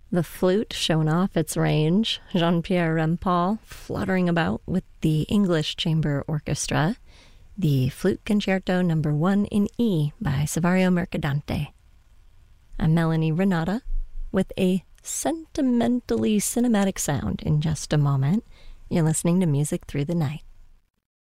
The flute showing off its range, Jean-Pierre Rampal fluttering about with the English Chamber Orchestra, the Flute Concerto No. 1 in E by Saverio Mercadante. I'm Melanie Renata with a sentimentally cinematic sound in just a moment. You're listening to Music Through the Night.